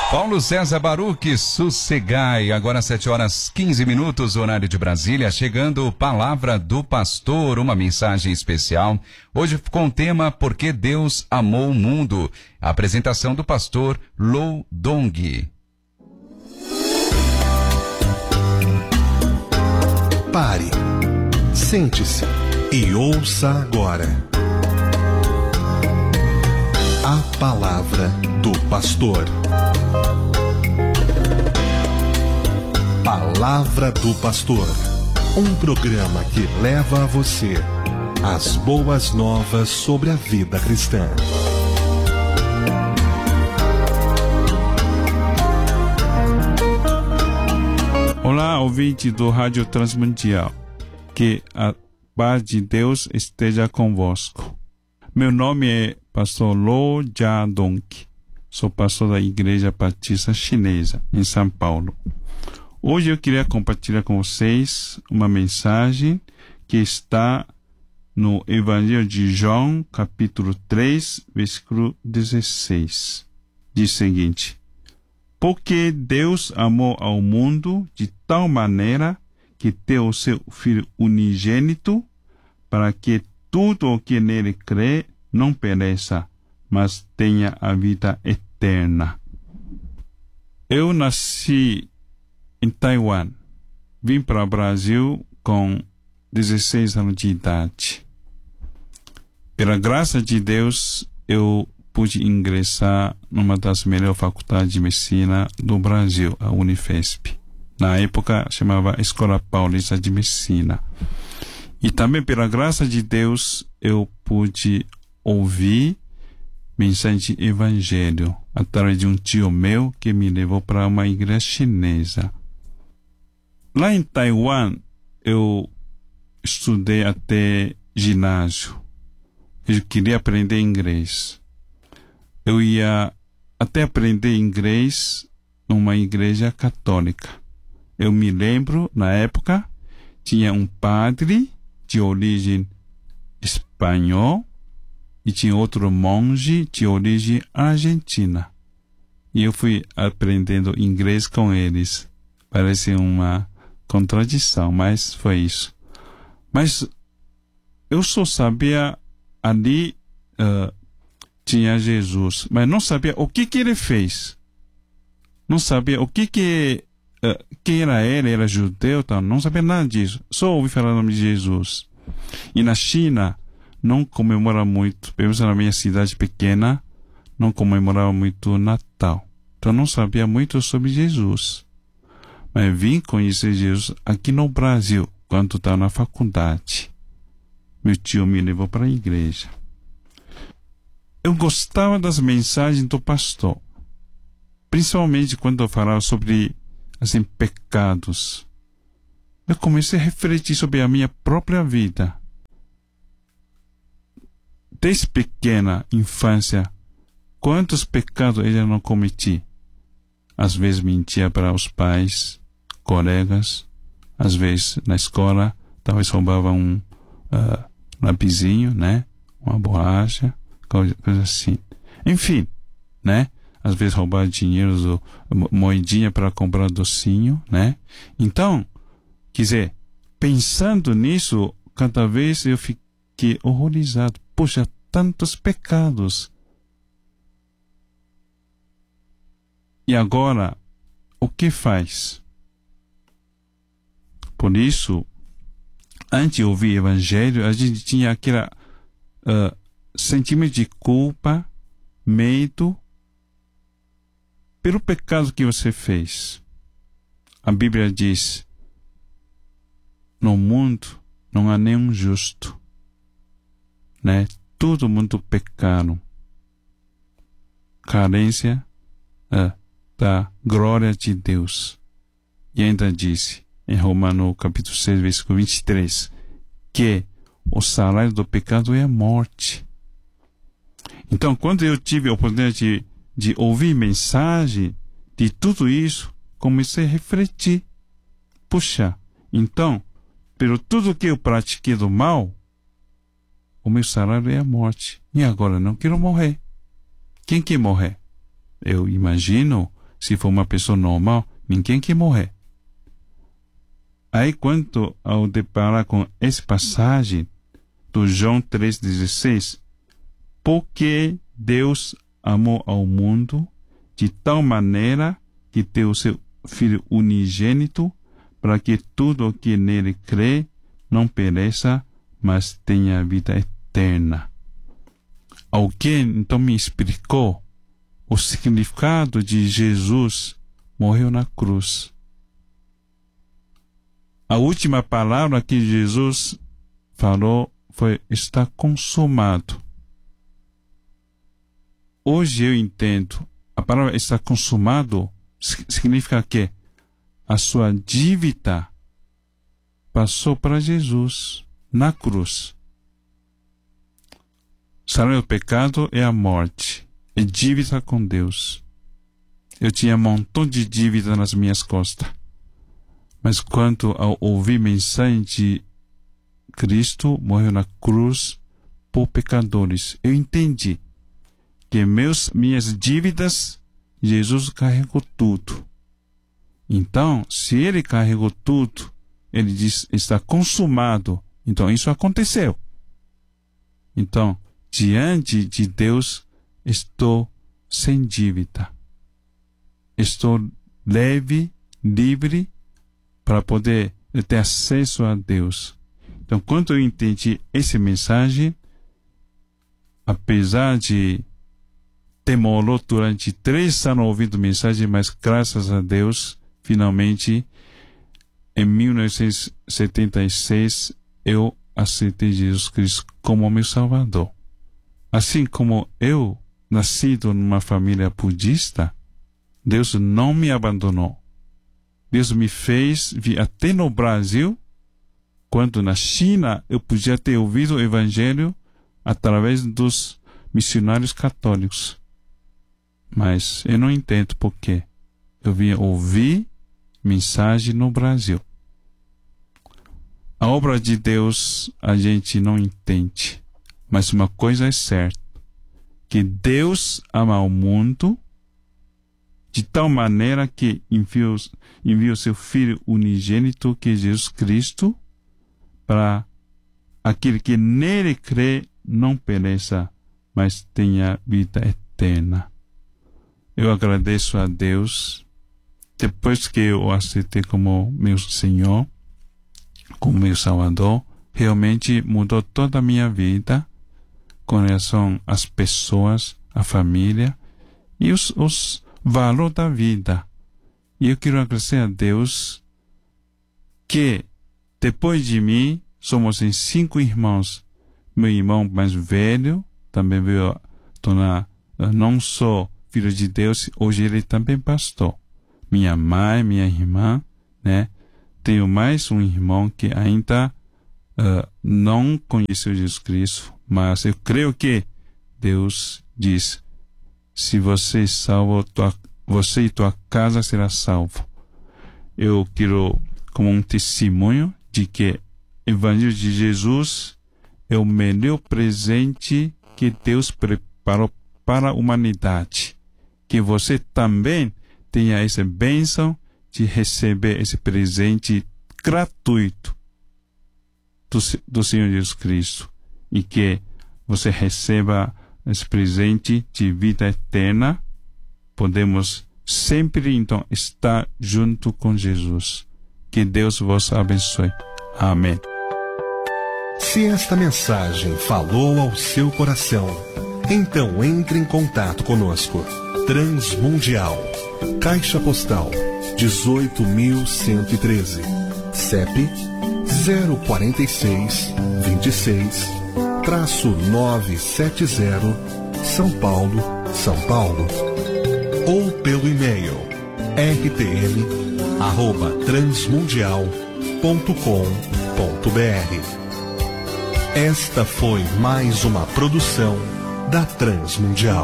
Paulo César Baruch, sossegai. Agora 7h15, horário de Brasília, chegando Palavra do Pastor, uma mensagem especial. Hoje com o tema Por que Deus amou o mundo. A apresentação do pastor Lou Dong. Pare, sente-se e ouça agora a Palavra do Pastor. Palavra do Pastor, um programa que leva a você as boas novas sobre a vida cristã. Olá, ouvinte do Rádio Transmundial, que a paz de Deus esteja convosco. Meu nome é pastor Lou Dong, sou pastor da Igreja Batista Chinesa, em São Paulo. Hoje eu queria compartilhar com vocês uma mensagem que está no Evangelho de João, capítulo 3, versículo 16. Diz o seguinte: porque Deus amou ao mundo de tal maneira que deu o seu Filho unigênito, para que tudo o que nele crê não pereça, mas tenha a vida eterna. Eu nasci em Taiwan. Vim para o Brasil com 16 anos de idade. Pela graça de Deus, eu pude ingressar numa das melhores faculdades de medicina do Brasil, a Unifesp. Na época, chamava Escola Paulista de Medicina. E também, pela graça de Deus, eu pude ouvir mensagem de evangelho através de um tio meu que me levou para uma igreja chinesa. Lá em Taiwan, eu estudei até ginásio. Eu queria aprender inglês. Eu ia até aprender inglês numa igreja católica. Eu me lembro, na época, tinha um padre de origem espanhola e tinha outro monge de origem argentina. E eu fui aprendendo inglês com eles. Parece uma contradição, mas foi isso. Mas eu só sabia ali tinha Jesus, mas não sabia o que ele fez. Não sabia o que quem era ele, era judeu, tal. Não sabia nada disso. Só ouvi falar o nome de Jesus. E na China não comemora muito, pelo menos na minha cidade pequena, não comemorava muito o Natal. Então não sabia muito sobre Jesus. Mas vim conhecer Jesus aqui no Brasil, quando estava na faculdade. Meu tio me levou para a igreja. Eu gostava das mensagens do pastor, principalmente quando eu falava sobre assim, pecados. Eu comecei a refletir sobre a minha própria vida. Desde pequena infância, quantos pecados eu já não cometi? Às vezes mentia para os pais, colegas, às vezes na escola, talvez roubava um lapisinho, né? Uma borracha, coisa assim. Enfim, né? Às vezes roubava dinheiro, moedinha para comprar docinho, né? Então, quer dizer, pensando nisso, cada vez eu fiquei horrorizado. Poxa, tantos pecados. E agora, o que faz? Por isso, antes de ouvir o evangelho, a gente tinha aquele sentimento de culpa, medo, pelo pecado que você fez. A Bíblia diz: no mundo não há nenhum justo, né? Todo mundo pecaram. Carência da glória de Deus. E ainda disse, em Romanos capítulo 6, versículo 23, que o salário do pecado é a morte. Então, quando eu tive a oportunidade de ouvir mensagem de tudo isso, comecei a refletir. Puxa, então, pelo tudo que eu pratiquei do mal, o meu salário é a morte. E agora não quero morrer. Quem quer morrer? Eu imagino, Se for uma pessoa normal, ninguém quer morrer. Aí, quando ao deparar com essa passagem do João 3,16, porque Deus amou ao mundo de tal maneira que deu o seu Filho unigênito, para que tudo o que nele crê não pereça, mas tenha vida eterna. Alguém então me explicou o significado de Jesus morreu na cruz. A última palavra que Jesus falou foi: está consumado. Hoje eu entendo, a palavra está consumado significa que a sua dívida passou para Jesus na cruz. O salário do pecado é a morte, é dívida com Deus. Eu tinha um montão de dívida nas minhas costas. Mas quando ao ouvir a mensagem de Cristo morreu na cruz por pecadores, eu entendi que minhas dívidas, Jesus carregou tudo. Então, se ele carregou tudo, ele diz, está consumado. Então, isso aconteceu. Então, diante de Deus, estou sem dívida. Estou leve, livre, para poder ter acesso a Deus. Então, quando eu entendi essa mensagem, apesar de demorou durante 3 anos ouvindo mensagem, mas graças a Deus, finalmente, em 1976, eu aceitei Jesus Cristo como meu Salvador. Assim como eu, nascido numa família budista, Deus não me abandonou. Deus me fez vir até no Brasil, quando na China eu podia ter ouvido o Evangelho através dos missionários católicos. Mas eu não entendo por quê. Eu vim ouvir mensagem no Brasil. A obra de Deus a gente não entende. Mas uma coisa é certa, que Deus ama o mundo de tal maneira que enviou seu Filho unigênito, que é Jesus Cristo, para aquele que nele crê não pereça, mas tenha vida eterna. Eu agradeço a Deus, depois que eu o aceitei como meu Senhor, como meu Salvador, realmente mudou toda a minha vida com relação às pessoas, à família e os valores da vida. E eu quero agradecer a Deus que, depois de mim, somos em 5 irmãos. Meu irmão mais velho também veio tornar não só filho de Deus, hoje ele também pastor. Minha mãe, minha irmã, né? Tenho mais um irmão que ainda não conheceu Jesus Cristo, mas eu creio que Deus diz: se você é salvo, você e tua casa será salvo. Eu quero, como um testemunho de que o Evangelho de Jesus é o melhor presente que Deus preparou para a humanidade. Que você também tenha essa bênção de receber esse presente gratuito do Senhor Jesus Cristo. E que você receba esse presente de vida eterna. Podemos sempre, então, estar junto com Jesus. Que Deus vos abençoe. Amém. Se esta mensagem falou ao seu coração, então entre em contato conosco. Transmundial, Caixa Postal 18.113, CEP 04626-970, São Paulo, São Paulo. Ou pelo e-mail rtm@transmundial.com.br. Esta foi mais uma produção da Transmundial.